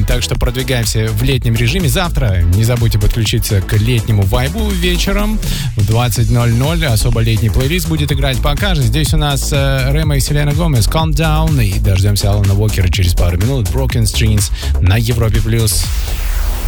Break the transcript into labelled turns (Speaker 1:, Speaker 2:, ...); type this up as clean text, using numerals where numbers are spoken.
Speaker 1: Так что продвигаемся в летнем режиме. Завтра не забудьте подключиться к летнему вайбу вечером в 20:00. Особо летний плейлист будет играть пока же. Здесь у нас Рема и Селена Гомес, Calm Down. И дождемся Алана Уокера через пару минут. Broken Strings на Европе+.